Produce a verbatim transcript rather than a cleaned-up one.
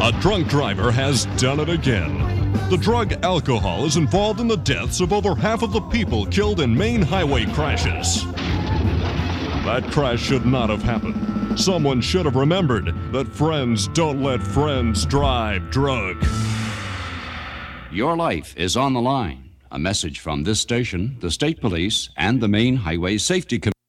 A drunk driver has done it again. The drug alcohol is involved in the deaths of over half of the people killed in main highway crashes. That crash should not have happened. Someone should have remembered that friends don't let friends drive drunk. Your life is on the line. A message from this station, the State Police, and the Main Highway Safety Commission.